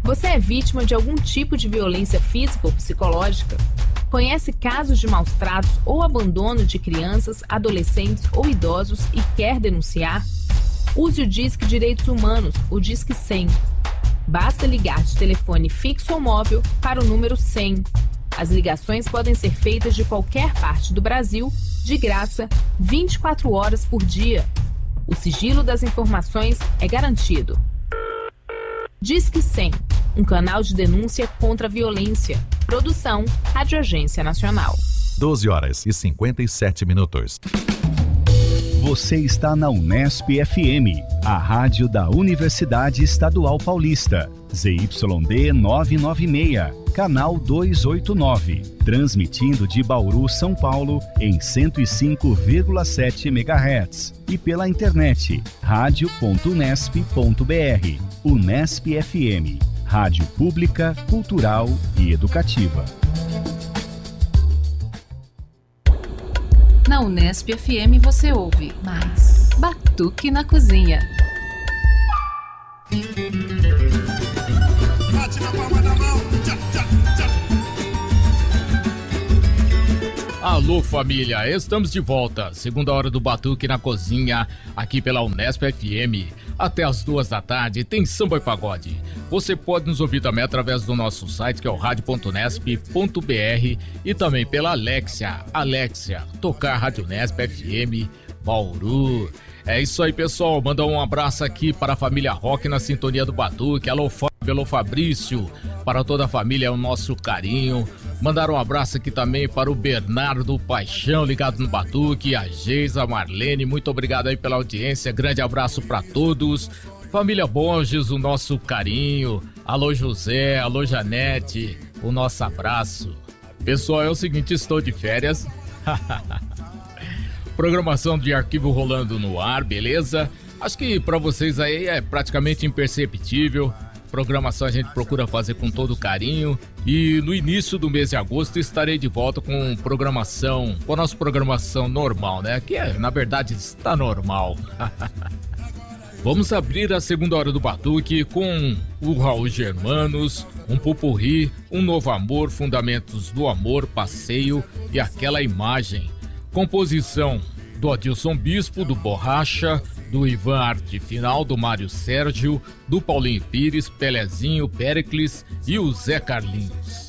Você é vítima de algum tipo de violência física ou psicológica? Conhece casos de maus-tratos ou abandono de crianças, adolescentes ou idosos e quer denunciar? Use o Disque Direitos Humanos, o Disque 100. Basta ligar de telefone fixo ou móvel para o número 100. As ligações podem ser feitas de qualquer parte do Brasil, de graça, 24 horas por dia. O sigilo das informações é garantido. Disque 100, um canal de denúncia contra a violência. Produção, Rádio Agência Nacional. 12h57. Você está na Unesp FM, a rádio da Universidade Estadual Paulista. ZYD 996, canal 289. Transmitindo de Bauru, São Paulo, em 105,7 MHz. E pela internet, radio.unesp.br. Unesp FM, rádio pública, cultural e educativa. Na Unesp FM você ouve mais Batuque na Cozinha. Bate na palma da mão. Tchá, tchá, tchá. Alô família, estamos de volta. Segunda hora do Batuque na Cozinha, aqui pela Unesp FM. Até as 14h tem samba e pagode. Você pode nos ouvir também através do nosso site, que é o radio.unesp.br, e também pela Alexia. Alexia, tocar Rádio Unesp FM, Bauru. É isso aí, pessoal. Mandar um abraço aqui para a família Rock na sintonia do Batuque. Alô Fábio, alô Fabrício. Para toda a família é o nosso carinho. Mandar um abraço aqui também para o Bernardo Paixão, ligado no Batuque, a Geisa, a Marlene, muito obrigado aí pela audiência, grande abraço para todos. Família Borges, o nosso carinho. Alô José, alô Janete, o nosso abraço. Pessoal, é o seguinte, estou de férias. Programação de arquivo rolando no ar, beleza? Acho que para vocês aí é praticamente imperceptível. Programação a gente procura fazer com todo carinho. E no início do mês de agosto estarei de volta com a nossa programação normal, né? Que na verdade está normal. Vamos abrir a segunda hora do Batuque com o Raul Germanos, um Popurrí, Um Novo Amor, Fundamentos do Amor, Passeio e Aquela Imagem. Composição do Adilson Bispo, do Borracha, do Ivan Arte Final, do Mário Sérgio, do Paulinho Pires, Pelezinho, Péricles e o Zé Carlinhos.